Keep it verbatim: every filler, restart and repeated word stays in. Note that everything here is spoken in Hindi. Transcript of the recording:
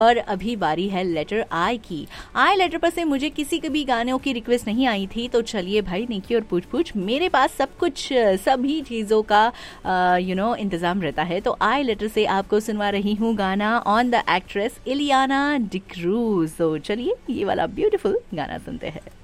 और अभी बारी है लेटर आई की। आई लेटर पर से मुझे किसी के भी गानों की रिक्वेस्ट नहीं आई थी, तो चलिए भाई निकी और पूछ पूछ, मेरे पास सब कुछ सभी चीज़ों का यू नो इंतज़ाम रहता है। तो आई लेटर से आपको सुनवा रही हूँ गाना on the actress Ileana D'Cruz. तो चलिए ये वाला ब्यूटीफुल गाना सुनते हैं।